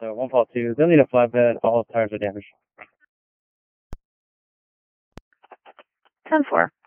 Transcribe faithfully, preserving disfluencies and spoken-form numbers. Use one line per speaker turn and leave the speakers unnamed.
So one fall two, they'll need a flatbed, all tires are damaged.
ten four.